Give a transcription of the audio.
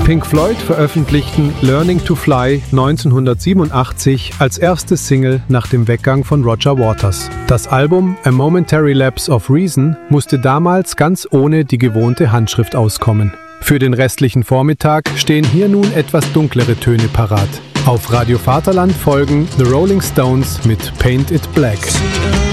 Pink Floyd veröffentlichten Learning to Fly 1987 als erste Single nach dem Weggang von Roger Waters. Das Album A Momentary Lapse of Reason musste damals ganz ohne die gewohnte Handschrift auskommen. Für den restlichen Vormittag stehen hier nun etwas dunklere Töne parat. Auf Radio Vaterland folgen The Rolling Stones mit Paint It Black.